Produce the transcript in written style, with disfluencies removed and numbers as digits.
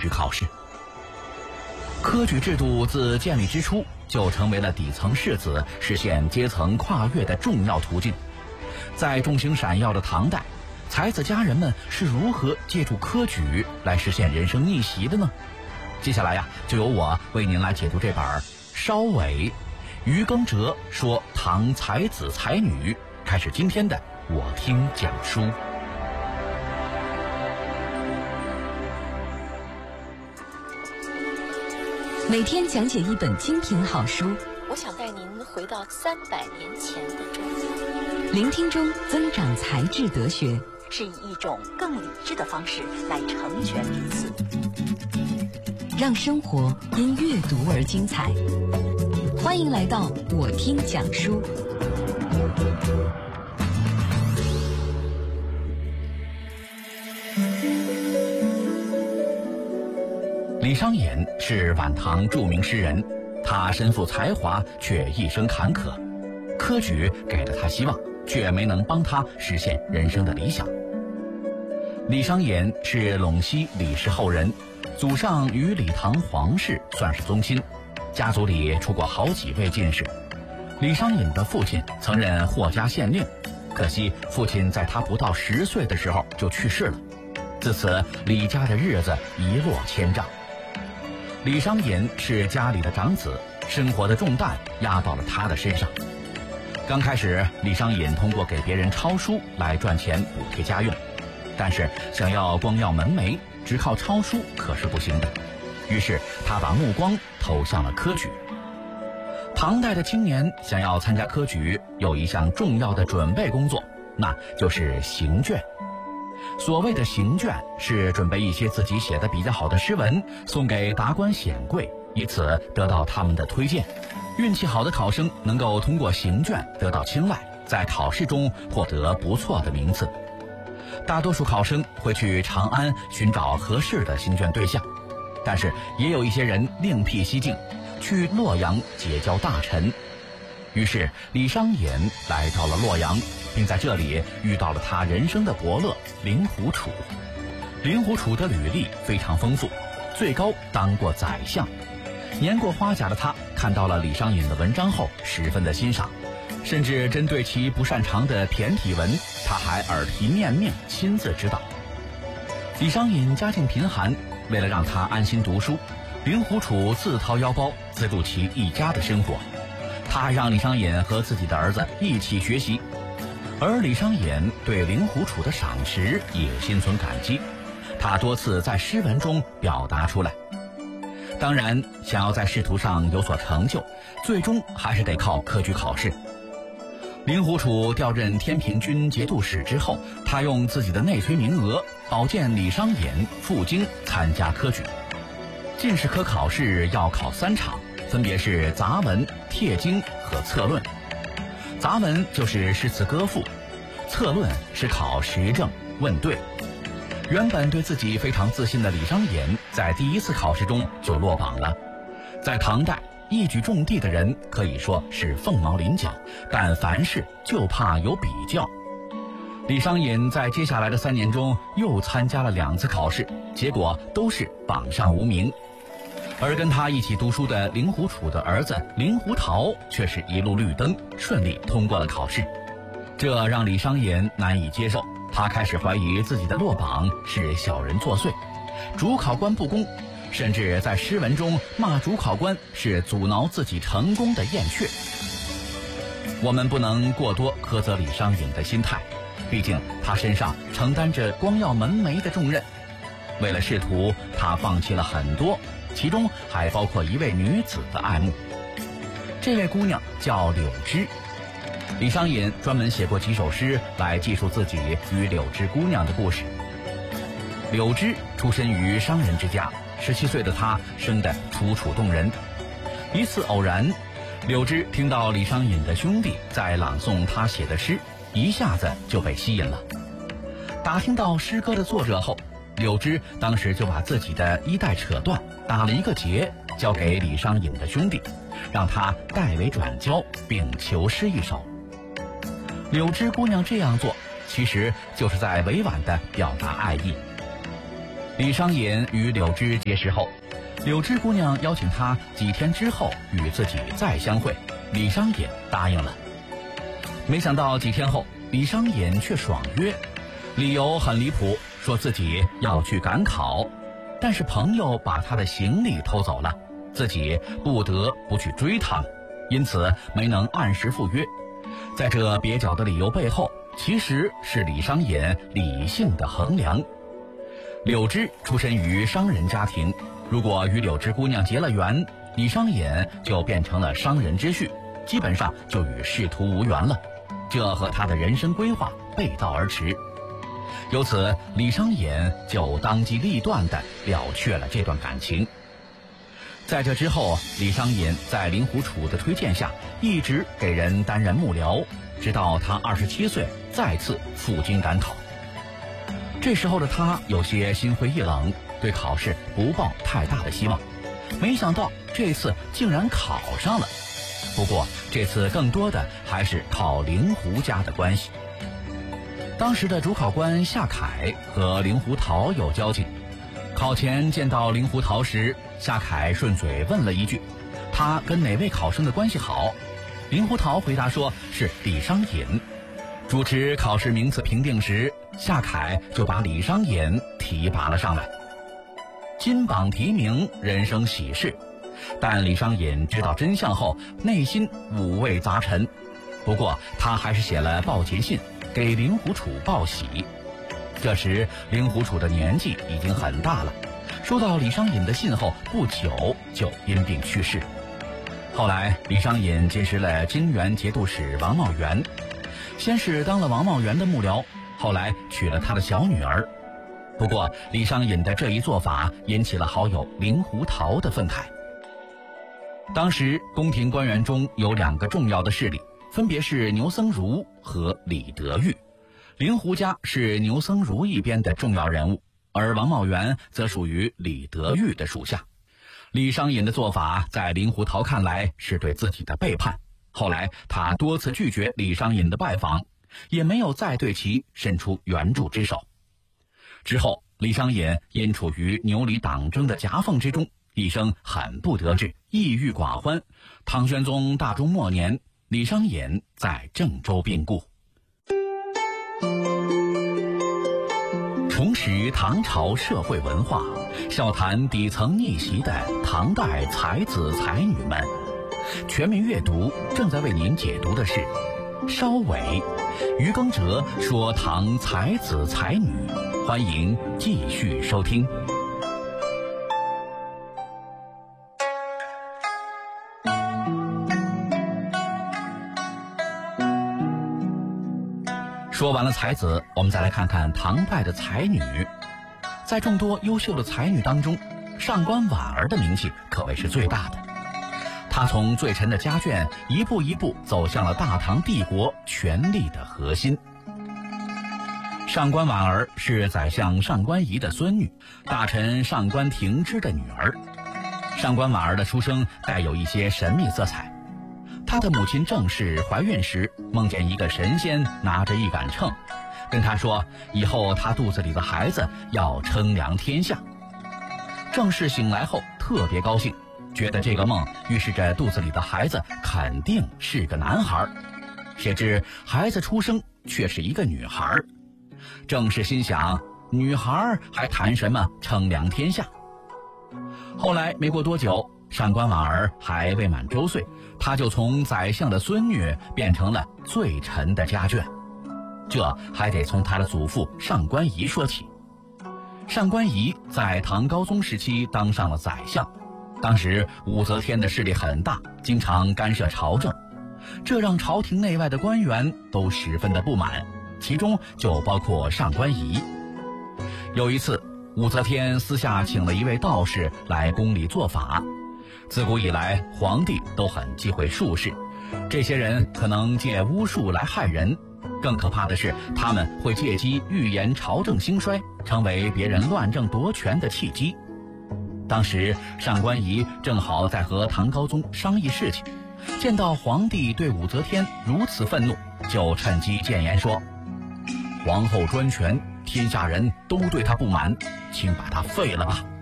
举考试。科举制度自建立之初就成为了底层士子实现阶层跨越的重要途径。在众星闪耀的唐代，才子佳人们是如何借助科举来实现人生逆袭的呢？接下来就由我为您来解读这本《稍伟余耕哲说唐才子才女》，开始今天的我听讲书。 每天讲解一本精品好书， 我想带您回到300年前的中国， 聆听中增长才智德学， 是以一种更理智的方式来成全彼此， 让生活因阅读而精彩。欢迎来到我听讲书。 李商隐是晚唐著名诗人，他身负才华，却一生坎坷。科举给了他希望，却没能帮他实现人生的理想。李商隐是陇西李氏后人，祖上与李唐皇室算是宗亲，家族里出过好几位进士。李商隐的父亲曾任霍家县令，可惜父亲在他不到10岁的时候就去世了，自此李家的日子一落千丈。李商隐是家里的长子，生活的重担压到了他的身上。刚开始，李商隐通过给别人抄书来赚钱补贴家用，但是想要光耀门楣，只靠抄书可是不行的。于是他把目光投向了科举。唐代的青年想要参加科举，有一项重要的准备工作，那就是行卷。所谓的行卷是准备一些自己写的比较好的诗文送给达官显贵，以此得到他们的推荐。运气好的考生能够通过行卷得到青睐，在考试中获得不错的名次。大多数考生会去长安寻找合适的行卷对象，但是也有一些人另辟蹊径，去洛阳结交大臣。于是李商隐来到了洛阳，并在这里遇到了他人生的伯乐令狐楚。令狐楚的履历非常丰富，最高当过宰相。年过花甲的他看到了李商隐的文章后十分的欣赏，甚至针对其不擅长的骈体文，他还耳提面命亲自指导。李商隐家境贫寒，为了让他安心读书，令狐楚自掏腰包资助其一家的生活。他还让李商隐和自己的儿子一起学习，而李商隐对令狐楚的赏识也心存感激，他多次在诗文中表达出来。当然，想要在仕途上有所成就，最终还是得靠科举考试。令狐楚调任天平军节度使之后，他用自己的内推名额保荐李商隐赴京参加科举。进士科考试要考3场，分别是杂文、帖经和策论。杂文就是诗词歌赋，策论是考时政问对。原本对自己非常自信的李商隐，在第1次考试中就落榜了。在唐代，一举中第的人可以说是凤毛麟角，但凡事就怕有比较。李商隐在接下来的3年中又参加了2次考试，结果都是榜上无名。而跟他一起读书的令狐楚的儿子令狐桃却是一路绿灯，顺利通过了考试。这让李商隐难以接受，他开始怀疑自己的落榜是小人作祟，主考官不公，甚至在诗文中骂主考官是阻挠自己成功的燕雀。我们不能过多苛责李商隐的心态，毕竟他身上承担着光耀门楣的重任。为了仕途，他放弃了很多，其中还包括一位女子的爱慕。这位姑娘叫柳枝。李商隐专门写过几首诗来记述自己与柳枝姑娘的故事。柳枝出身于商人之家，17岁的她生得楚楚动人。一次偶然，柳枝听到李商隐的兄弟在朗诵他写的诗，一下子就被吸引了。打听到诗歌的作者后，柳枝当时就把自己的衣带扯断，打了一个结，交给李商隐的兄弟，让他代为转交，并求诗一首。柳枝姑娘这样做，其实就是在委婉地表达爱意。 李商隐与柳枝结识后，柳枝姑娘邀请他几天之后与自己再相会，李商隐答应了。没想到几天后，李商隐却爽约，理由很离谱，说自己要去赶考，但是朋友把他的行李偷走了，自己不得不去追他们，因此没能按时赴约。在这蹩脚的理由背后，其实是李商隐理性的衡量。柳枝出身于商人家庭，如果与柳枝姑娘结了缘，李商隐就变成了商人之婿，基本上就与仕途无缘了，这和他的人生规划背道而驰。由此，李商隐就当机立断地了却了这段感情。在这之后，李商隐在令狐楚的推荐下，一直给人担任幕僚，直到他27岁再次赴京赶考。这时候的他有些心灰意冷，对考试不抱太大的希望，没想到这次竟然考上了。不过这次更多的还是靠令狐家的关系。当时的主考官夏凯和令狐桃有交情，考前见到令狐桃时，夏凯顺嘴问了一句，他跟哪位考生的关系好？令狐桃回答说是李商隐。主持考试名次评定时，夏凯就把李商隐提拔了上来。金榜题名，人生喜事，但李商隐知道真相后，内心五味杂陈。不过他还是写了报捷信给令狐楚报喜。这时令狐楚的年纪已经很大了，收到李商隐的信后不久就因病去世。后来李商隐结识了泾原节度使王茂元，先是当了王茂元的幕僚，后来娶了他的小女儿。不过李商隐的这一做法引起了好友令狐桃的愤慨。当时宫廷官员中有2个重要的势力，分别是牛僧孺和李德裕。令狐家是牛僧孺一边的重要人物，而王茂元则属于李德裕的属下。李商隐的做法在令狐桃看来是对自己的背叛，后来他多次拒绝李商隐的拜访，也没有再对其伸出援助之手。之后李商隐因处于牛李党争的夹缝之中，一生很不得志，抑郁寡欢。唐玄宗大中末年，李商隐在郑州病故。重拾唐朝社会文化，笑谈底层逆袭的唐代才子才女们。全民阅读正在为您解读的是稍伟、于耕哲说唐才子才女，欢迎继续收听。说完了才子，我们再来看看唐代的才女。在众多优秀的才女当中，上官婉儿的名气可谓是最大的。她从最沉的家眷一步一步走向了大唐帝国权力的核心。上官婉儿是宰相上官仪的孙女，大臣上官庭之的女儿。上官婉儿的出生带有一些神秘色彩。她的母亲郑氏怀孕时，梦见一个神仙拿着一杆秤，跟她说以后她肚子里的孩子要称量天下。郑氏醒来后特别高兴，觉得这个梦预示着肚子里的孩子肯定是个男孩。谁知孩子出生却是一个女孩。郑氏心想，女孩还谈什么称量天下？后来没过多久，上官婉儿还未满周岁，她就从宰相的孙女变成了最沉的家眷。这还得从她的祖父上官仪说起。上官仪在唐高宗时期当上了宰相，当时武则天的势力很大，经常干涉朝政，这让朝廷内外的官员都十分的不满，其中就包括上官仪。有一次，武则天私下请了一位道士来宫里做法。自古以来，皇帝都很忌讳术士，这些人可能借巫术来害人，更可怕的是他们会借机预言朝政兴衰，成为别人乱政夺权的契机。当时上官仪正好在和唐高宗商议事情，见到皇帝对武则天如此愤怒，就趁机谏言说，皇后专权， 天下人都对他不满，请把他废了吧。